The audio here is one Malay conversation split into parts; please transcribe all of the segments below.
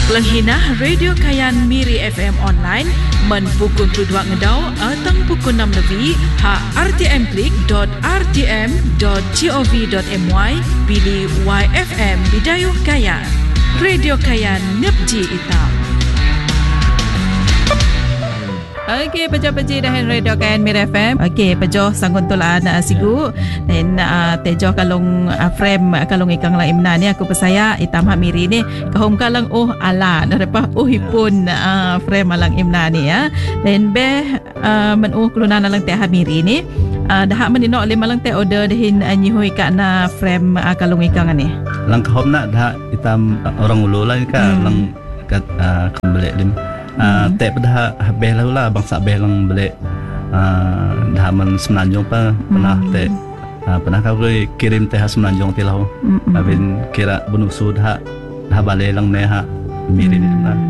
Lenghinah Radio Kayan Miri FM online men pukul 2 ngedau atang pukul 6 lebih ha rtmklik.rtm.gov.my pilih YFM Bidayuh Kayan. Radio Kayan Nepji Itam. Okey, pejo-peji dahan Radio Kayan Mir FM. Okey, pejo sanggun tulaan sigu dan tejo kalung frame kalung ikang lang imna ni aku pesaya itam hamiri ni kahum kalang ala narepa hipun frame alang imna ni ya. Dan be men klunan alang teh hamiri ni dah menino lima lang teh order dahin nyihui ka na frame kalung ikang ni. Lang kahum nak dah itam orang ulu lah ka lang kat kembali lim. Tep dah habis lah bangsa habis lang balik dah man semenanjung pa pernah tep pernah kau kirim teh semenanjung tilau abin kira bunusu dah balik lang neha miri ni lah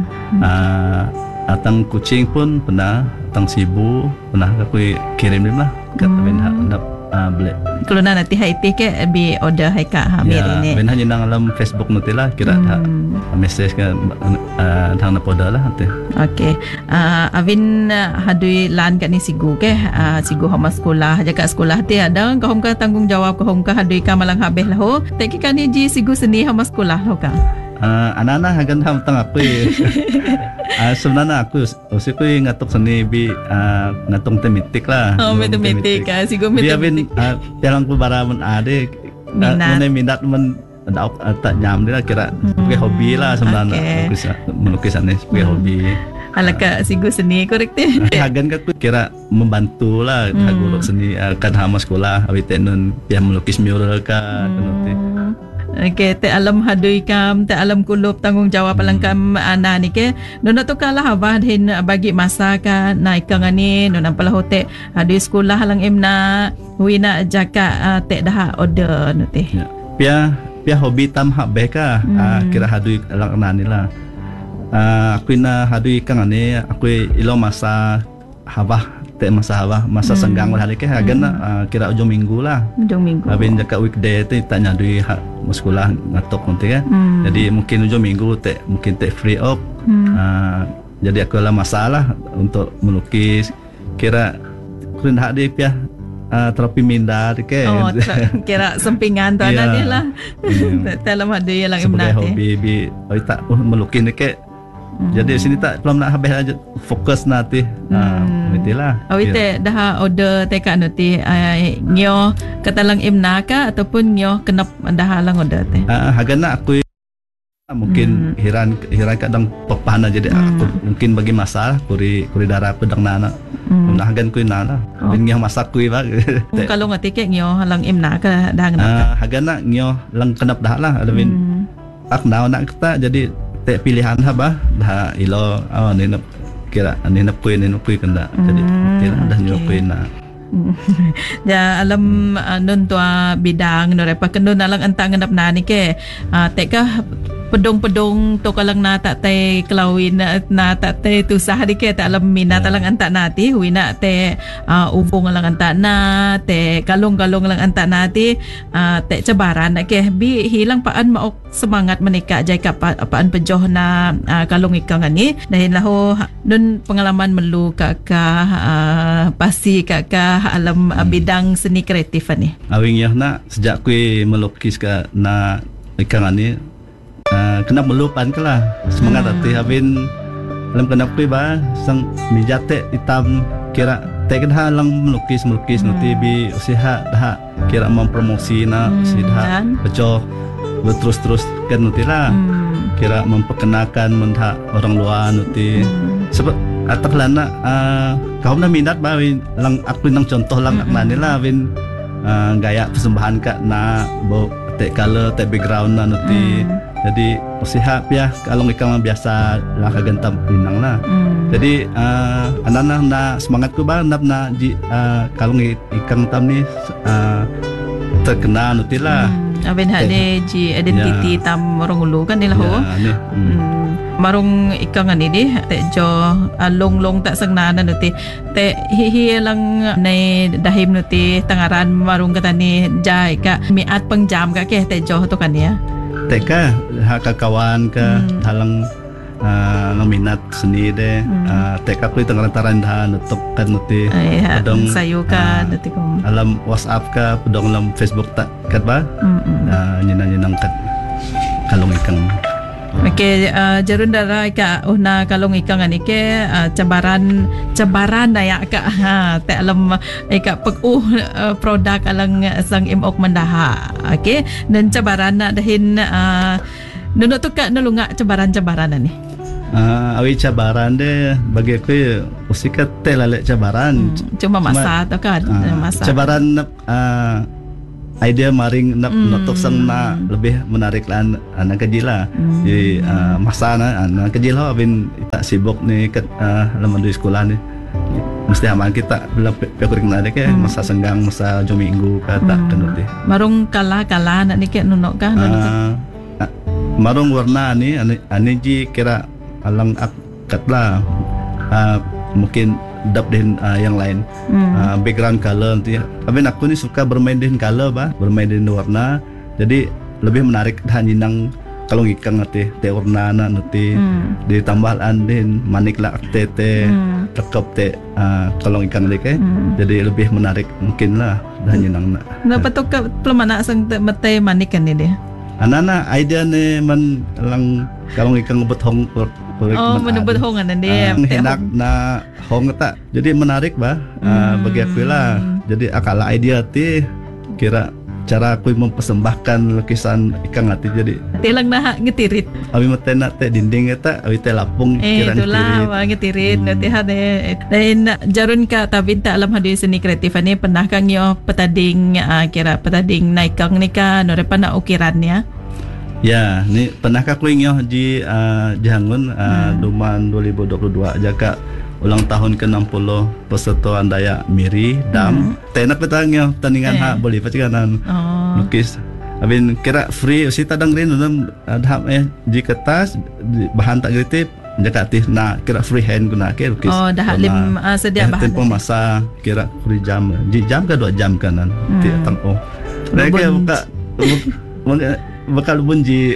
atang kucing pun pernah atang sibu pernah kau kirim ni lah kat abin dah balik kalau nanti haiti ke bi order hai ka hamir ini ben hanya nang dalam Facebook nanti lah kira message ke thang na poda lah nanti. Okey. Avin hadui lan kat ni sigu ke sigu hama sekolah jaga sekolah ti ada kahum ka tanggungjawab kahum ka hadui ka malang habis lah ho teki kan ni ji sigu seni hama sekolah lo ka. Anak-anak hagan ham tang apa sebenarnya aku usiku ngatuk seni bi ngatung tematik lah. Matematik sigu matematik. Dia bin jalan ku baraman ade minat men tak nyam dia kira sebagai hobi lah sebenarnya melukisan ni sebagai hobi. Alaka sigu seni korek teh. Hagan ka kira membantu lah guru seni kan hama sekolah awit nun dia melukis mural ka nanti. Okey, te alam hadui kam, te alam kulub tanggungjawab alang kam ana ni ke. Nona tu kalah abah hin bagi masa ka naik kang ani nona pala hote hadui sekolah alang imna wina jaka te dah order nanti. Pia hobi tam hak beka kira hadui alang ana ni lah. Aku na hadui kang ani aku ilo masa habah te masa habah masa senggang lah hari ke hagan kira ujung minggu lah. Ujung minggu. Abin jaka weekday tu tanya dui hak sekolah ngatok nanti kan. Jadi mungkin ujung minggu mungkin free up. Jadi aku lah masalah untuk melukis. Kira kurin hak dia pia terapi minda ke. Oh, kira sempingan tu ada dia lah. Dalam ada yang lang imna. Sebagai hobi bi tak melukis ni ke. Jadi sini tak belum nak habis aja fokus nanti. Itulah. Awite dah order teka nanti nyo katalang imna ka ataupun nyo kenap dah lang order teh. Hagan nak aku mungkin hiran kadang pepana jadi aku mungkin bagi masalah kuri darah pedang nana. Hagan ku nana. Bin nyo masak ku ba. Kalau ngati ke nyo lang imna ka dah kenap. Hagan nak nyo lang kenap dah lah. Adabin ak naw nak kita jadi pilihan apa dah ilo ni nak kira ni nak kui kena jadi tidak dah nyokui na ya alam nun tua bidang no repa kendon alang antang ngendap nani ke teka pedong to kalang na tak te kelawin na tak te tusah di ke tak alam minat alang antak nati wina te ubong alang antak na te kalung alang antak nati te cabaran ke bi hilang paan maok semangat menikah jai apaan pejoh na kalung ikang ani dahin lahu nun pengalaman melu kakak pasti kakak alam bidang seni kreatif ni awing yah nak sejak kui melukis ka na ikang ani kena melupan ke lah semangat hati habin alam kena kui ba sang mijate hitam kira tak dah lang melukis nanti bi usaha dah kira mempromosi na usaha pejoh berterus kan nanti lah kira memperkenalkan mentah orang luar nanti sebab atak lana kau nak minat ba lang aku nang contoh lang nak ni lah win gaya persembahan kak na bo tek color tek background na nanti jadi usaha ya kalau ikang biasa lah kagentam pinang lah jadi anak-anak na semangat ku ba na kalau ikang tam ni terkenal nanti lah Abin hak ni ji identiti tam orang ulu kan ni lah ho. Marung ikang ni di te jo long tak sengna nanti te hi lang nei dahim nanti tangaran marung kata ni jai ka miat pengjam ka ke te jo tu kan ya. Te ka hak kawan ka halang ng minat seni deh teka ko itang lantaran dah nutup kan nuti pedong sayo ka nuti ko alam WhatsApp ka pedong alam Facebook tak kat ba nyinang kat kalong ikang. Okay, jarun darai ka una kalong ikang ani ke cabaran daya ka te alam ka pag produk alang sang imok mandaha. Okay, dan cabaran na dahin nunut tu ka nulunga cabaran ani. Awi cabaran deh bagi aku usikat teh lalek cabaran. Cuma masa tu kan masa. Cabaran idea maring notok sang na lebih menarik lah anak kecil lah. Jadi masa anak kecil lah abin tak sibuk ni kat laman di sekolah ni. Mesti aman kita bila pekuring na dek masa senggang masa jom minggu kata kenut deh. Marung kala nak ni ke nunok kah? Marung warna ni ani ji kira alang akat lah mungkin dap din yang lain background color nanti. Tapi aku ni suka bermain dengan color bermain dengan warna. Jadi lebih menarik dan jinang kalau ikang nanti te warna nanti ditambah andin manik lah tete tekap te kalau ikang lek jadi lebih menarik mungkin lah dan jinang nak. Napa tu ke pelamana sang mete manik kan ni dia? Anana idea ni man lang kalau ikang betong menebut hong kan dia enak na hong tak jadi menarik bagi aku lah. Jadi akal idea ti kira cara aku mempersembahkan lukisan ikan hati jadi tilang nah ngetirit abi mate nak te dinding eta abi te lapung kira itulah ngetirit nanti hade dan jarun ka tabin ta alam hadi seni kreatif ni pernah kang yo petading kira petading naikang ni ka no repa na ukirannya. Ya, ni pernahkah aku ingin di Jahangun Duman 2022 jaka ulang tahun ke-60 Persatuan Dayak Miri Dam. Tenak petangnya tandingan hak boleh pacikanan lukis. Abin kira free usi tadang rin dalam adham di kertas bahan tak kreatif jaka tih na kira free hand guna ke lukis. Oh, dah lim sedia bahan. Tempoh masa kira free jam. Jam ke 2 jam kanan. Ti tang Mereka bakal bunji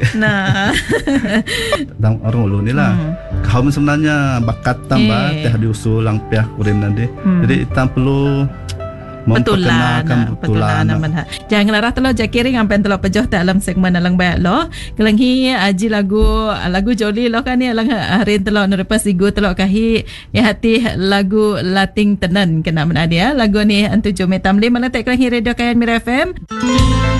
tang orang ulu ni lah kaum sebenarnya bakat tambah teh diusul lang pihak kurin nanti jadi kita perlu memperkenalkan betulan jangan larah telo jakiring ampen telo pejoh ta alam segmen alang bayak lo kelenghi aji lagu joli lo kan ni alang harin telo nerepas sigu telo kahi ya hati lagu lating tenan kena menadia lagu ni antu jome tamli mana tek kelenghi radio Kayan Mira FM.